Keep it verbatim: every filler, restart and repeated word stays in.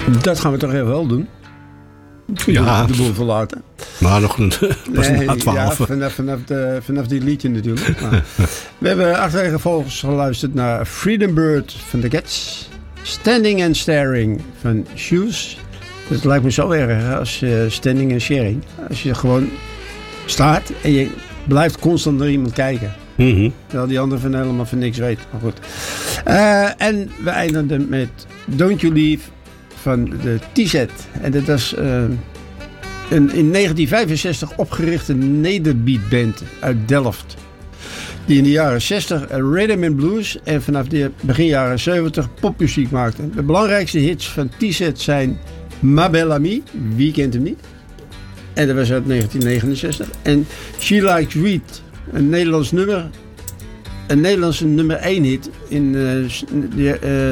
Dat gaan we toch even wel doen. Ja. De boel verlaten. Maar nog een, pas Nee, na twaalf. Ja, vanaf, vanaf, de, vanaf die liedje natuurlijk. Maar we hebben acht weken volgens geluisterd naar Freedom Bird van The Cats. Standing and Staring van Shoes. Dat lijkt me zo erg hè, als je standing and sharing. Als je gewoon staat en je blijft constant naar iemand kijken. Mm-hmm. Terwijl die ander van helemaal van niks weet. Maar goed. Uh, en we eindigen met Don't You Leave van de T-Set. En dat was uh, een in negentien vijfenzestig opgerichte nederbeatband uit Delft. Die in de jaren zestig rhythm and blues en vanaf de begin jaren zeventig popmuziek maakte. De belangrijkste hits van T-Set zijn Ma Belle Amie, wie kent hem niet? En dat was uit negentien negenenzestig. En She Likes Weed, een Nederlands nummer. Een Nederlandse nummer één hit in uh, de, uh,